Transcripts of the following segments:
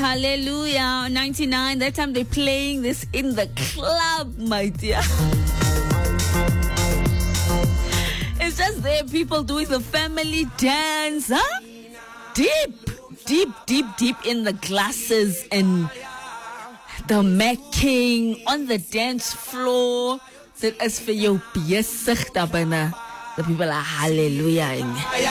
Hallelujah. 99. That time they're playing this in the club, my dear. It's just there, people doing the family dance, huh? Deep in the glasses and the macking on the dance floor. That is for your besig daar binne. The people are hallelujah.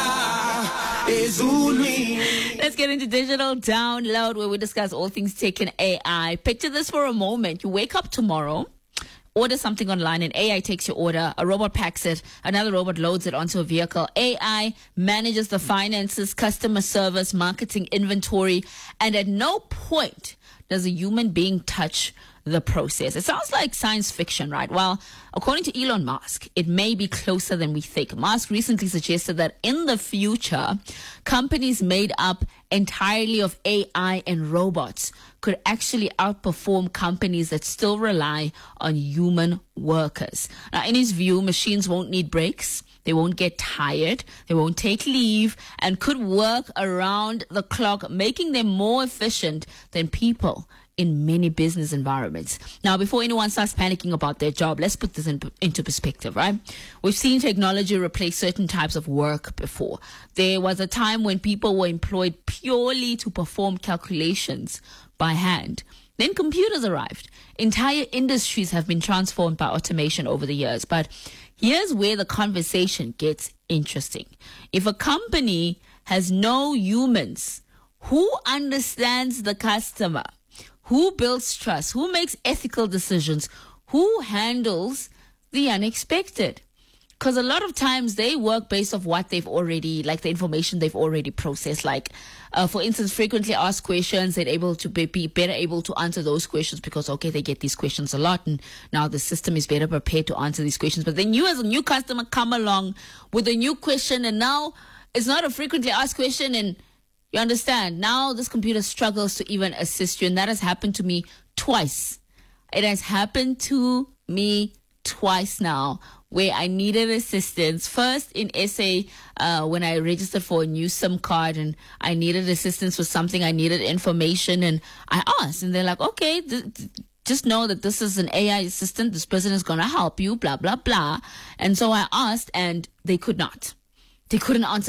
Let's get into digital download, where we discuss all things tech and AI. Picture this for a moment. You wake up tomorrow, order something online, and AI takes your order. A robot packs it. Another robot loads it onto a vehicle. AI manages the finances, customer service, marketing, inventory, and at no point does a human being touch the process. It sounds like science fiction, right? Well, according to Elon Musk, it may be closer than we think. Musk recently suggested that in the future, companies made up entirely of AI and robots could actually outperform companies that still rely on human workers. Now, in his view, machines won't need breaks. They won't get tired. They won't take leave and could work around the clock, making them more efficient than people in many business environments. Now, before anyone starts panicking about their job, let's put this into perspective, right? We've seen technology replace certain types of work before. There was a time when people were employed purely to perform calculations by hand. Then computers arrived. Entire industries have been transformed by automation over the years. But here's where the conversation gets interesting. If a company has no humans, who understands the customer? Who builds trust? Who makes ethical decisions? Who handles the unexpected? Because a lot of times they work based off what they've already, like the information they've already processed. Like, for instance, frequently asked questions, they're able to be better able to answer those questions because, okay, they get these questions a lot and now the system is better prepared to answer these questions. But then you as a new customer come along with a new question and now it's not a frequently asked question and you understand, now this computer struggles to even assist you. And that has happened to me twice. It has happened to me twice now where I needed assistance. First in SA, when I registered for a new SIM card and I needed assistance with something, I needed information and I asked and they're like, okay, just know that this is an AI assistant. This person is going to help you, blah, blah, blah. And so I asked and they could not. They couldn't answer